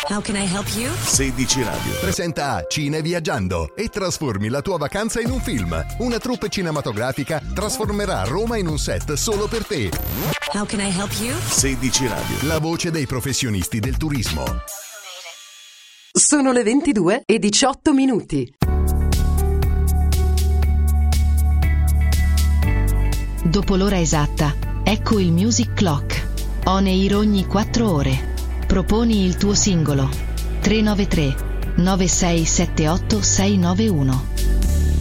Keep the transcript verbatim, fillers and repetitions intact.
How can I help you? sedici Radio presenta Cine Viaggiando e trasformi la tua vacanza in un film. Una troupe cinematografica trasformerà Roma in un set solo per te. How can I help you? sedici Radio, la voce dei professionisti del turismo. Sono le ventidue e diciotto minuti. Dopo l'ora esatta, ecco il Music Clock. On air ogni quattro ore. Proponi il tuo singolo tre nove tre nove sei sette otto sei nove uno.